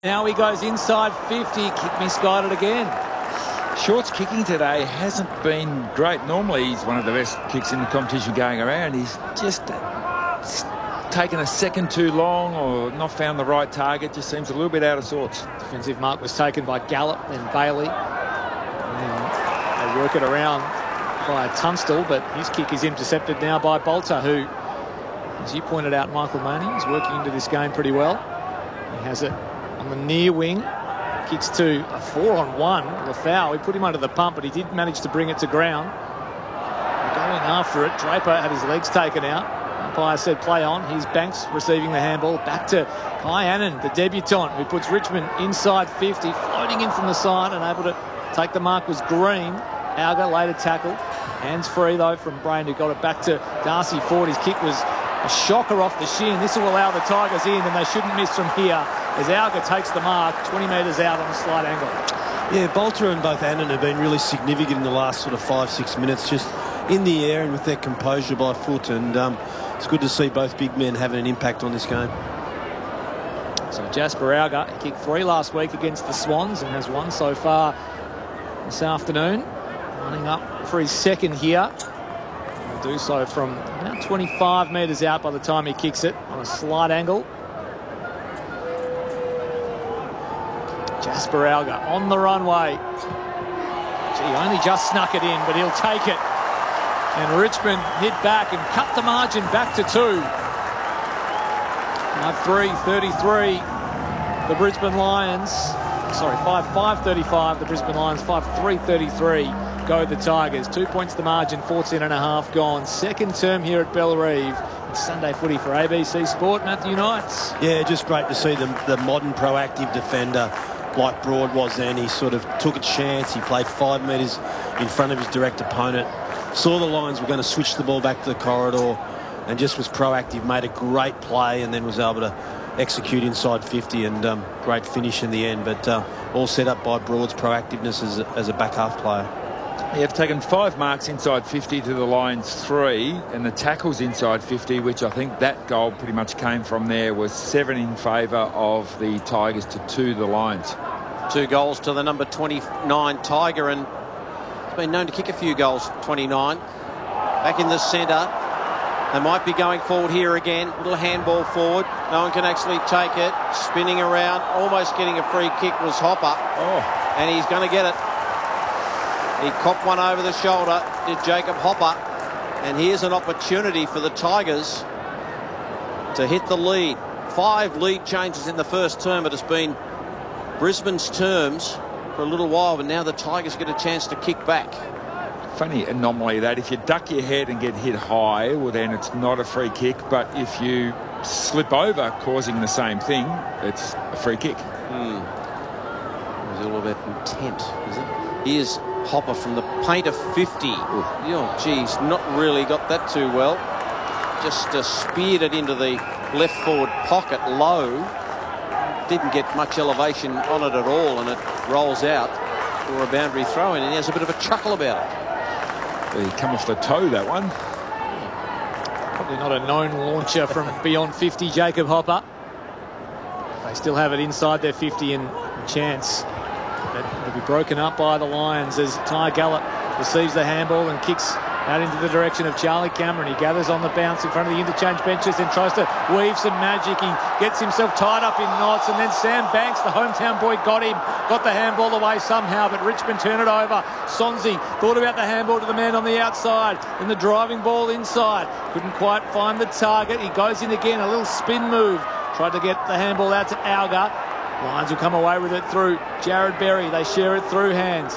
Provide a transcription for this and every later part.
Now he goes inside 50, kick misguided again. Short's kicking today hasn't been great. Normally he's one of the best kicks in the competition going around. He's just taken a second too long or not found the right target. Just seems a little bit out of sorts. Defensive mark was taken by Gallup, then Bailey. And they work it around by Tunstall, but his kick is intercepted now by Bolter, who, as you pointed out, Michael Maney, is working into this game pretty well. He has it on the near wing. Kicks to a 4-on-1, Lafau. He put him under the pump, but he did manage to bring it to ground. Going after it, Draper had his legs taken out. Umpire said play on. Here's Banks receiving the handball. Back to Kai Annan, the debutant, who puts Richmond inside 50, floating in from the side and able to take the mark was Green. Alga later tackled. Hands free, though, from Brain, who got it back to Darcy Ford. His kick was a shocker off the shin. This will allow the Tigers in, and they shouldn't miss from here as Alga takes the mark 20 metres out on a slight angle. Yeah, Bolter and both Annan have been really significant in the last sort of 5-6 minutes, just in the air and with their composure by foot, and it's good to see both big men having an impact on this game. So Jasper Alga, he kicked 3 last week against the Swans and has 1 so far this afternoon. Running up for his second here. He'll do so from about 25 metres out by the time he kicks it on a slight angle. Jasper Alga on the runway. Gee, only just snuck it in, but he'll take it. And Richmond hit back and cut the margin back to 2. 5-3-33, the Brisbane Lions. Sorry, 5-5-35, the Brisbane Lions. 5-3-33 go the Tigers. 2 points the margin, 14.5 gone. Second term here at Bellerive. It's Sunday footy for ABC Sport. Matthew Knights. Yeah, just great to see the modern proactive defender like Broad was then. He sort of took a chance. He played 5 metres in front of his direct opponent. Saw the Lions were going to switch the ball back to the corridor and just was proactive, made a great play and then was able to execute inside 50 and great finish in the end. But all set up by Broad's proactiveness as a back half player. They've taken 5 marks inside 50 to the Lions 3, and the tackles inside 50, which I think that goal pretty much came from there, was 7 in favour of the Tigers to 2 the Lions. 2 goals to the number 29 Tiger, and he's been known to kick a few goals, 29. Back in the centre. They might be going forward here again. Little handball forward. No one can actually take it. Spinning around, almost getting a free kick was Hopper. Oh. And he's going to get it. He copped one over the shoulder, did Jacob Hopper. And here's an opportunity for the Tigers to hit the lead. 5 lead changes in the first term. It has been Brisbane's terms for a little while, but now the Tigers get a chance to kick back. Funny anomaly that if you duck your head and get hit high, well then it's not a free kick, but if you slip over causing the same thing, it's a free kick. It was all about intent, is it? Here's Hopper from the paint of 50. Oh, geez, not really got that too well. Just speared it into the left forward pocket low. Didn't get much elevation on it at all, and it rolls out for a boundary throw in, and he has a bit of a chuckle about it. He come off the toe, that one. Probably not a known launcher from beyond 50, Jacob Hopper. They still have it inside their 50 and a chance. But it'll be broken up by the Lions as Ty Gallup receives the handball and kicks out into the direction of Charlie Cameron. He gathers on the bounce in front of the interchange benches and tries to weave some magic. He gets himself tied up in knots, and then Sam Banks, the hometown boy, got the handball away somehow, but Richmond turn it over. Sonzi thought about the handball to the man on the outside, and the driving ball inside. Couldn't quite find the target. He goes in again, a little spin move. Tried to get the handball out to Alga. Lions will come away with it through Jared Berry. They share it through hands.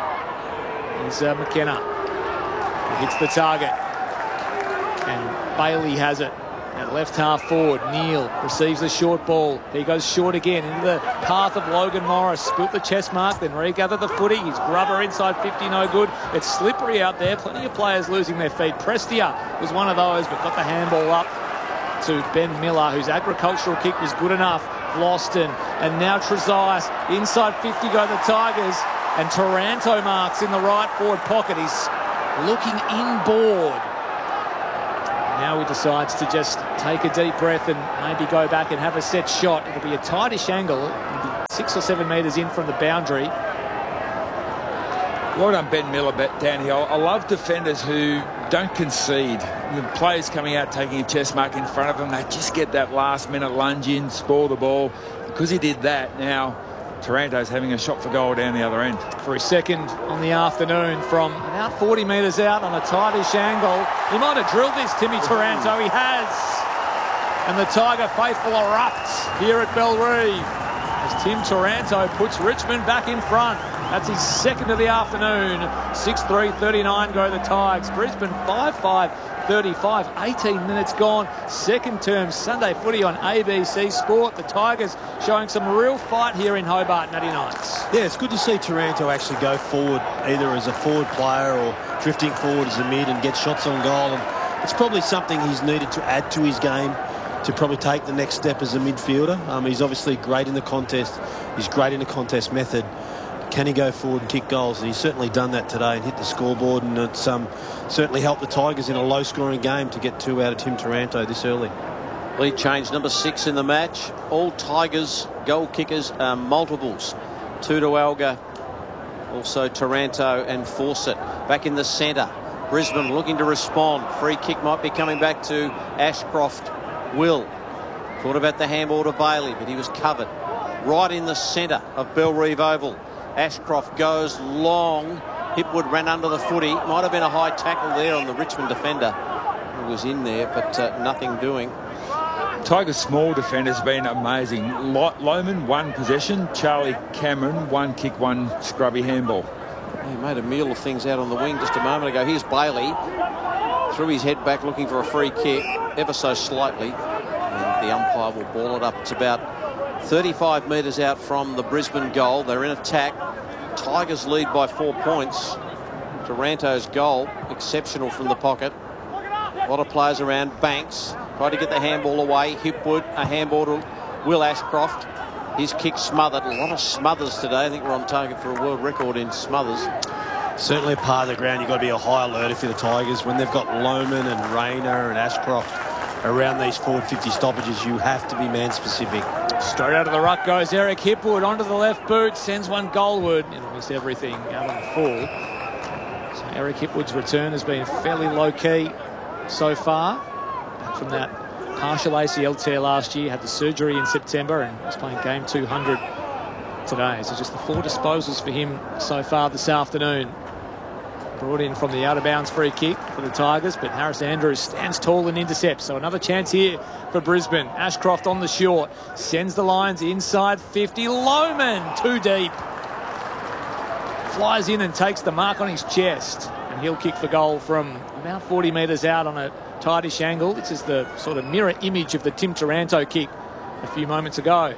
Here's McKenna. He hits the target. And Bailey has it at left half forward. Neal receives the short ball. He goes short again into the path of Logan Morris. Spilt the chest mark, then regathered the footy. His grubber inside 50, no good. It's slippery out there. Plenty of players losing their feet. Prestia was one of those, but got the handball up to Ben Miller, whose agricultural kick was good enough. Loston, and now Trezise. Inside 50 go the Tigers, and Taranto marks in the right forward pocket. He's looking inboard. Now he decides to just take a deep breath and maybe go back and have a set shot. It'll be a tightish angle. It'll be 6 or 7 metres in from the boundary. Well done, Ben Miller, down here. I love defenders who don't concede. The players coming out taking a chest mark in front of them, they just get that last-minute lunge in, spoil the ball. Because he did that, now Taranto's having a shot for goal down the other end. For his second on the afternoon from about 40 metres out on a tightish angle. He might have drilled this, Timmy Taranto. He has. And the Tiger faithful erupts here at Bellerive as Tim Taranto puts Richmond back in front. That's his second of the afternoon. 6-3-39 go the Tigers. Brisbane 5-5-35. 18 minutes gone. Second term Sunday footy on ABC Sport. The Tigers showing some real fight here in Hobart, Natty Knights. Yeah, it's good to see Taranto actually go forward, either as a forward player or drifting forward as a mid and get shots on goal. And it's probably something he's needed to add to his game to probably take the next step as a midfielder. He's obviously great in the contest. He's great in the contest method. Can he go forward and kick goals? And he's certainly done that today and hit the scoreboard, and it's certainly helped the Tigers in a low-scoring game to get 2 out of Tim Taranto this early. Lead change number 6 in the match. All Tigers goal kickers are multiples. 2 to Alga, also Taranto and Fawcett. Back in the centre, Brisbane looking to respond. Free kick might be coming back to Ashcroft. Will thought about the handball to Bailey, but he was covered. Right in the centre of Bellerive Oval. Ashcroft goes long. Hipwood ran under the footy. Might have been a high tackle there on the Richmond defender who was in there, but nothing doing. Tigers' small defenders have been amazing. Lohman, 1 possession. Charlie Cameron, 1 kick, 1 scrubby handball. He made a meal of things out on the wing just a moment ago. Here's Bailey. Threw his head back looking for a free kick, ever so slightly. And the umpire will ball it up. It's about 35 metres out from the Brisbane goal. They're in attack. Tigers lead by 4 points. Taranto's goal, exceptional from the pocket. A lot of players around. Banks tried to get the handball away. Hipwood, a handball to Will Ashcroft. His kick smothered. A lot of smothers today. I think we're on target for a world record in smothers. Certainly a part of the ground you've got to be a high alert if you're the Tigers. When they've got Lohman and Rayner and Ashcroft around these forward 50 stoppages, you have to be man-specific. Straight out of the ruck goes Eric Hipwood onto the left boot, sends one goalward. It'll miss everything out on the full. So Eric Hipwood's return has been fairly low-key so far. Back from that partial ACL tear last year, had the surgery in September and was playing game 200 today. So just the 4 disposals for him so far this afternoon. Brought in from the out-of-bounds free kick for the Tigers, but Harris Andrews stands tall and intercepts. So another chance here for Brisbane. Ashcroft on the short, sends the Lions inside 50. Lohman, too deep. Flies in and takes the mark on his chest. And he'll kick for goal from about 40 metres out on a tightish angle. This is the sort of mirror image of the Tim Taranto kick a few moments ago.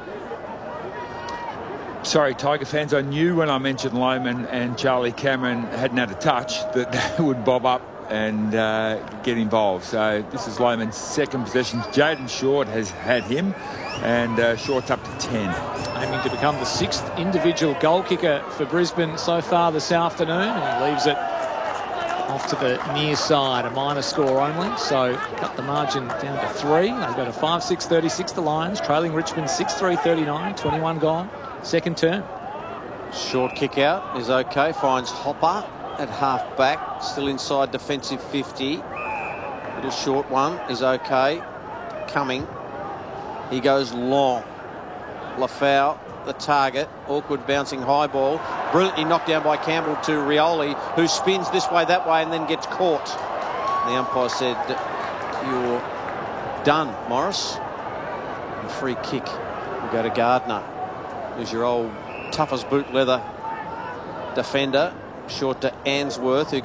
Sorry, Tiger fans, I knew when I mentioned Lohman and Charlie Cameron hadn't had a touch that they would bob up and get involved. So this is Lohman's second possession. Jaden Short has had him, and Short's up to 10. Aiming to become the 6th individual goal kicker for Brisbane so far this afternoon, and he leaves it off to the near side, a minor score only, so cut the margin down to 3. They go to 5-6-36, the Lions, trailing Richmond 6-3-39, 21 gone. Second term. Short kick out is okay. Finds Hopper at half back. Still inside defensive 50. Little short one is okay. Coming. He goes long. Lafau, the target. Awkward bouncing high ball. Brilliantly knocked down by Campbell to Rioli, who spins this way, that way, and then gets caught. The umpire said, "You're done, Morris." And free kick will go to Gardner, who's your old tough as boot leather defender. Short to Answorth, who